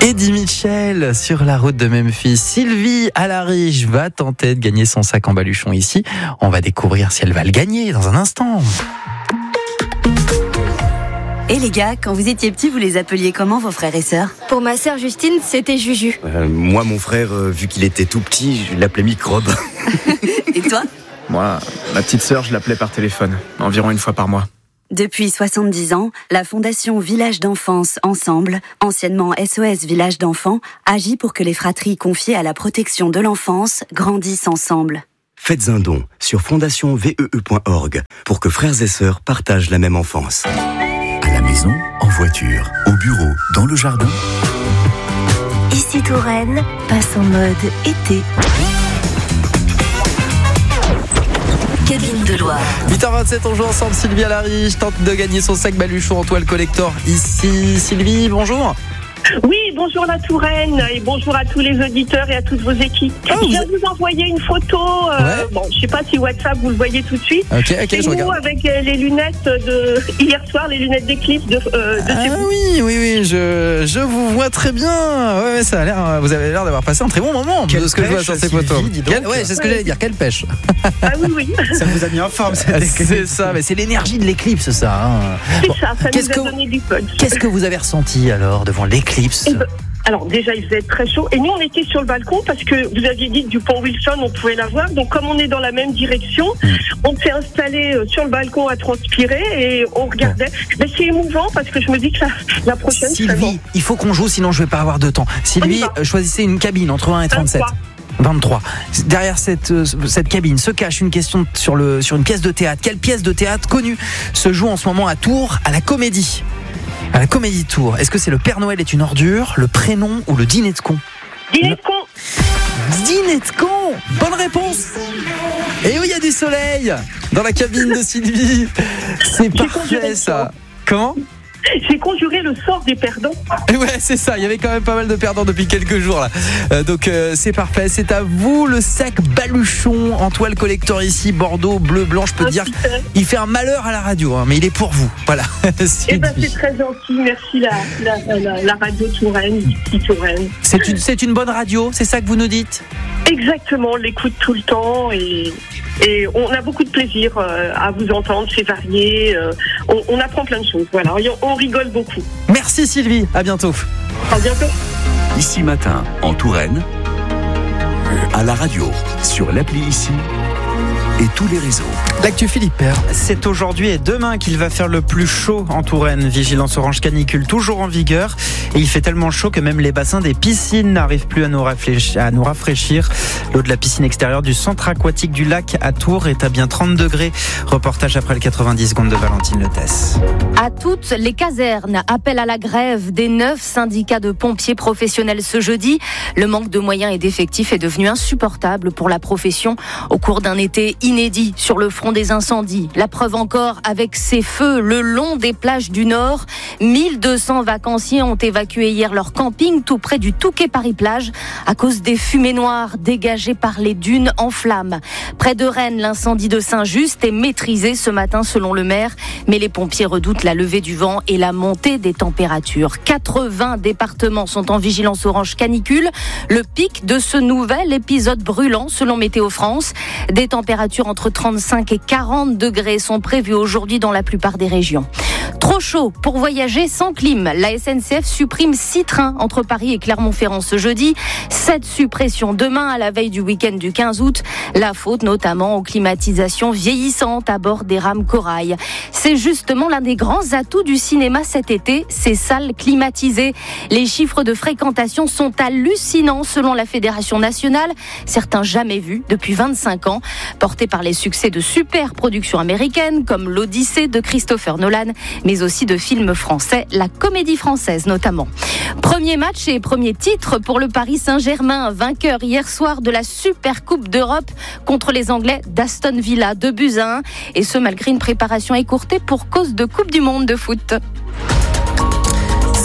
Eddie Mitchell sur la route de Memphis. Sylvie à la Riche va tenter de gagner son sac en baluchon ici. On va découvrir si elle va le gagner dans un instant. Et les gars, quand vous étiez petits, vous les appeliez comment vos frères et sœurs ? Pour ma sœur Justine, c'était Juju. Moi, mon frère, vu qu'il était tout petit, je l'appelais Microbe. Et toi ? Moi, ma petite sœur, je l'appelais par téléphone, environ une fois par mois. Depuis 70 ans, la Fondation Village d'Enfance Ensemble, anciennement SOS Village d'Enfants, agit pour que les fratries confiées à la protection de l'enfance grandissent ensemble. Faites un don sur fondationvee.org pour que frères et sœurs partagent la même enfance. À la maison, en voiture, au bureau, dans le jardin. Ici Touraine passe en mode été. Cabine de Loire. 8h27, on joue ensemble. Sylvie à la Riche tente de gagner son sac baluchon en toile collector ici. Sylvie, bonjour. Oui, bonjour la Touraine et bonjour à tous les auditeurs et à toutes vos équipes. Je viens de vous envoyer une photo. Bon, je sais pas si WhatsApp vous le voyez tout de suite. Ok, c'est je regarde. avec les lunettes de hier soir, les lunettes d'éclipse de Oui, je vous vois très bien. Ouais, ça a l'air. Vous avez l'air d'avoir passé un très bon moment de ce que je vois sur ces photos. C'est ce que j'allais dire. Quelle pêche. Ah oui. Ça vous a mis en forme, c'est ça. Mais c'est l'énergie de l'éclipse, ça. C'est ça nous a donné du punch. Qu'est-ce que vous avez ressenti alors devant l'éclipse? Alors déjà, il faisait très chaud. Et nous, on était sur le balcon parce que vous aviez dit que du pont Wilson, on pouvait la voir. Donc comme on est dans la même direction, on s'est installé sur le balcon à transpirer et on regardait. Mais c'est émouvant parce que je me dis que la prochaine... Sylvie, il faut qu'on joue, sinon je vais pas avoir de temps. Sylvie, choisissez une cabine entre 1 et 37. 23. Derrière cette cabine se cache une question sur une pièce de théâtre. Quelle pièce de théâtre connue se joue en ce moment à Tours, à la Comédie? À la Comédie de Tours. Est-ce que c'est le Père Noël est une ordure, le prénom ou le dîner de con? Dîner de con. Dîner de con. Bonne réponse. Et oui, il y a du soleil dans la cabine de Sylvie. C'est parfait ça. Comment? J'ai conjuré le sort des perdants. Ouais, c'est ça. Il y avait quand même pas mal de perdants depuis quelques jours là. Donc c'est parfait. C'est à vous le sac baluchon en toile collector ici, Bordeaux, bleu, blanc. Je peux te dire, il fait un malheur à la radio, mais il est pour vous. Voilà. C'est très gentil. Merci la radio Touraine, ici Touraine. C'est une bonne radio. C'est ça que vous nous dites? Exactement. On l'écoute tout le temps et on a beaucoup de plaisir à vous entendre. C'est varié. On apprend plein de choses. Voilà. On rigole beaucoup. Merci Sylvie, à bientôt. À bientôt. Ici Matin, en Touraine, à la radio, sur l'appli Ici et tous les réseaux. L'actu Philippe Père. C'est aujourd'hui et demain qu'il va faire le plus chaud en Touraine. Vigilance orange canicule toujours en vigueur. Et il fait tellement chaud que même les bassins des piscines n'arrivent plus à nous rafraîchir. L'eau de la piscine extérieure du centre aquatique du lac à Tours est à bien 30 degrés. Reportage après le 90 secondes de Valentine Letès. À toutes les casernes, appel à la grève des 9 syndicats de pompiers professionnels ce jeudi. Le manque de moyens et d'effectifs est devenu insupportable pour la profession au cours d'un été inédit sur le front des incendies. La preuve encore avec ces feux le long des plages du Nord. 1200 vacanciers ont évacué hier leur camping tout près du Touquet Paris-Plage à cause des fumées noires dégagées par les dunes en flammes. Près de Rennes, l'incendie de Saint-Just est maîtrisé ce matin selon le maire, mais les pompiers redoutent la levée du vent et la montée des températures. 80 départements sont en vigilance orange canicule, le pic de ce nouvel épisode brûlant selon Météo France. Des températures entre 35 et 40 degrés sont prévues aujourd'hui dans la plupart des régions. Trop chaud pour voyager sans clim. La SNCF supprime 6 trains entre Paris et Clermont-Ferrand ce jeudi. 7 suppressions demain à la veille du week-end du 15 août. La faute notamment aux climatisations vieillissantes à bord des rames Corail. C'est justement l'un des grands atouts du cinéma cet été, ces salles climatisées. Les chiffres de fréquentation sont hallucinants selon la Fédération nationale, certains jamais vus depuis 25 ans, portés par les succès de super productions américaines comme l'Odyssée de Christopher Nolan, mais aussi de films français, la Comédie Française notamment. Premier match et premier titre pour le Paris Saint-Germain, vainqueur hier soir de la Super Coupe d'Europe contre les Anglais d'Aston Villa, 2-1, et ce malgré une préparation écourtée pour cause de Coupe du Monde de foot.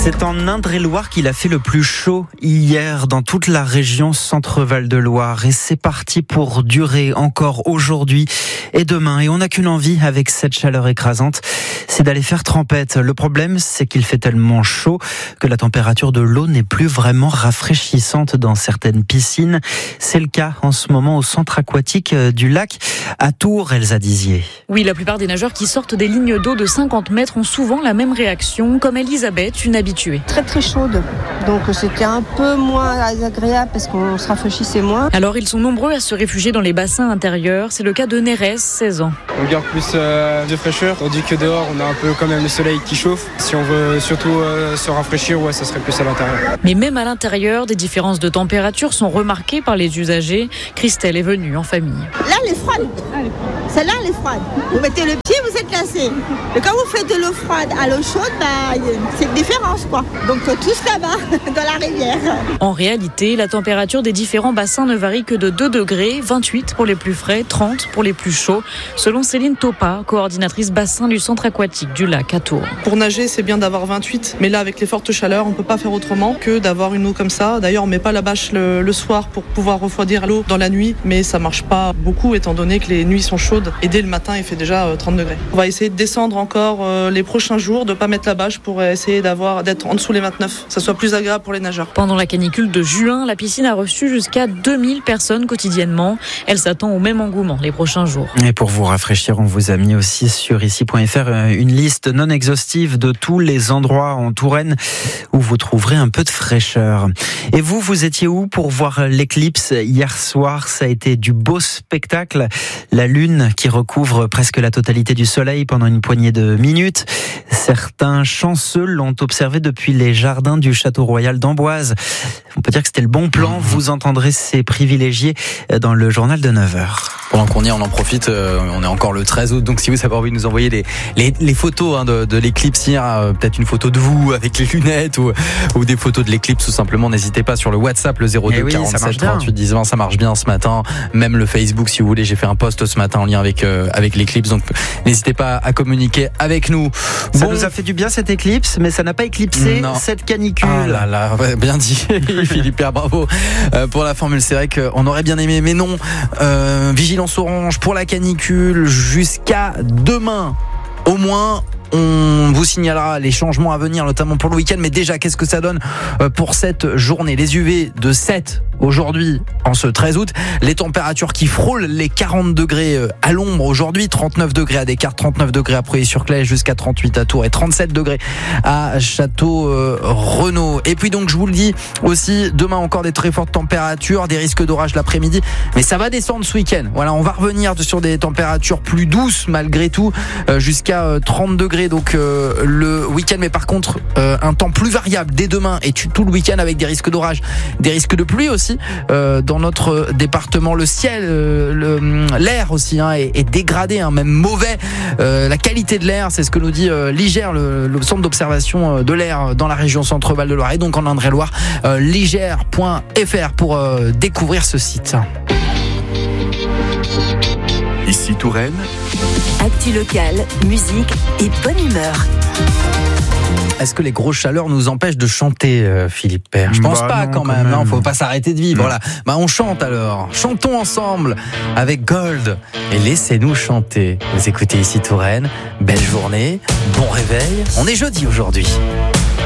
C'est en Indre-et-Loire qu'il a fait le plus chaud hier dans toute la région Centre-Val de Loire. Et c'est parti pour durer encore aujourd'hui et demain. Et on n'a qu'une envie avec cette chaleur écrasante, c'est d'aller faire trempette. Le problème, c'est qu'il fait tellement chaud que la température de l'eau n'est plus vraiment rafraîchissante dans certaines piscines. C'est le cas en ce moment au centre aquatique du lac à Tours, Elsa Dizier. Oui, la plupart des nageurs qui sortent des lignes d'eau de 50 mètres ont souvent la même réaction, comme Elisabeth, une habituée. Très très chaude, donc c'était un peu moins agréable parce qu'on se rafraîchissait moins. Alors ils sont nombreux à se réfugier dans les bassins intérieurs, c'est le cas de Nérès, 16 ans. On garde plus de fraîcheur, tandis que dehors on a un peu quand même le soleil qui chauffe. Si on veut surtout se rafraîchir, ça serait plus à l'intérieur. Mais même à l'intérieur, des différences de température sont remarquées par les usagers. Christelle est venue en famille. Là elle est froide, celle-là elle est froide. Vous mettez le pied, vous êtes glacé. Et quand vous faites de l'eau froide à l'eau chaude, c'est une différence quoi. Donc tous là-bas, dans la rivière. En réalité, la température des différents bassins ne varie que de 2 degrés, 28 pour les plus frais, 30 pour les plus chauds, selon Céline Topa, coordinatrice bassin du centre aquatique du lac à Tours. Pour nager, c'est bien d'avoir 28, mais là, avec les fortes chaleurs, on ne peut pas faire autrement que d'avoir une eau comme ça. D'ailleurs, on ne met pas la bâche le soir pour pouvoir refroidir l'eau dans la nuit, mais ça ne marche pas beaucoup étant donné que les nuits sont chaudes et dès le matin, il fait déjà 30 degrés. On va essayer de descendre encore les prochains jours, de ne pas mettre la bâche pour essayer d'être en dessous les 29, ça soit plus agréable pour les nageurs. Pendant la canicule de juin, la piscine a reçu jusqu'à 2000 personnes quotidiennement. Elle s'attend au même engouement les prochains jours. Et pour vous rafraîchir, on vous a mis aussi sur ici.fr une liste non exhaustive de tous les endroits en Touraine où vous trouverez un peu de fraîcheur. Et vous étiez où pour voir l'éclipse hier soir? Ça a été du beau spectacle. La lune qui recouvre presque la totalité du soleil pendant une poignée de minutes. Certains chanceux l'ont observé depuis les jardins du château royal d'Amboise. On peut dire que c'était le bon plan. Vous entendrez ces privilégiés dans le journal de 9h. Pendant qu'on y est, on en profite. On est encore le 13 août. Donc si vous avez envie de nous envoyer les photos de l'éclipse hier, peut-être une photo de vous avec les lunettes ou des photos de l'éclipse tout simplement, n'hésitez pas sur le WhatsApp, le 02 47 38 10 20. Ça marche bien ce matin. Même le Facebook si vous voulez. J'ai fait un post ce matin en lien avec l'éclipse. Donc n'hésitez pas à communiquer avec nous. Ça nous a fait du bien cette éclipse, mais ça n'a pas éclipsé cette canicule. Ah là là, bien dit Philippe, bravo pour la formule. C'est vrai qu'on aurait bien aimé, mais non. Vigilance orange pour la canicule jusqu'à demain. Au moins, on vous signalera les changements à venir, notamment pour le week-end. Mais déjà, qu'est-ce que ça donne pour cette journée? Les UV de 7 aujourd'hui, en ce 13 août. Les températures qui frôlent les 40 degrés à l'ombre aujourd'hui. 39 degrés à Descartes, 39 degrés à Preuilly-sur-Claye, jusqu'à 38 à Tours et 37 degrés à Château-Renaud. Et puis donc, je vous le dis aussi, demain encore des très fortes températures, des risques d'orage l'après-midi. Mais ça va descendre ce week-end. Voilà, on va revenir sur des températures plus douces malgré tout, jusqu'à 30 degrés. Donc le week-end, mais par contre un temps plus variable dès demain et tout le week-end avec des risques d'orage, des risques de pluie aussi dans notre département. Le ciel, l'air aussi est dégradé, même mauvais. La qualité de l'air, c'est ce que nous dit l'IGER, le centre d'observation de l'air dans la région Centre-Val de Loire et donc en Indre-et-Loire. Liger.fr pour découvrir ce site. Ici Touraine. Actu locale, musique et bonne humeur. Est-ce que les grosses chaleurs nous empêchent de chanter, Philippe Père? Je pense pas quand même. Non, faut pas s'arrêter de vivre. Voilà. On chante alors. Chantons ensemble avec Gold et laissez-nous chanter. Vous écoutez ici Touraine. Belle journée, bon réveil. On est jeudi aujourd'hui.